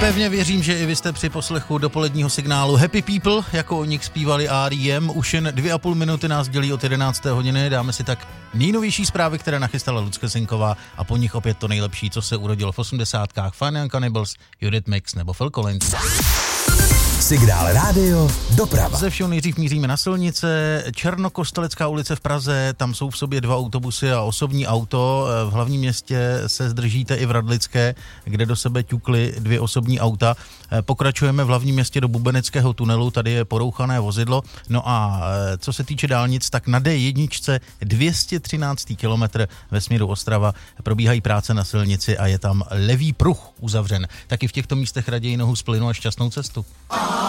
Pevně věřím, že i vy jste při poslechu dopoledního signálu Happy People, jako o nich zpívali R.E.M. Už jen 2,5 minuty nás dělí od 11. hodiny. Dáme si tak nejnovější zprávy, které nachystala Lucka Sinková a po nich opět to nejlepší, co se urodilo v 80kách. Fun and Cannibals, Eurythmics nebo Phil Collins. Signál rádio doprava. Ze všeho nejdřív míříme na silnice. Černokostelecká ulice v Praze, tam jsou v sobě 2 autobusy a osobní auto. V hlavním městě se zdržíte i v Radlické, kde do sebe ťukly 2 osobní auta. Pokračujeme v hlavním městě do Bubeneckého tunelu, tady je porouchané vozidlo. No a co se týče dálnic, tak na D1 213. kilometr ve směru Ostrava probíhají práce na silnici a je tam levý pruh uzavřen. Taky v těchto místech raději nohu z plynu a šťastnou cestu.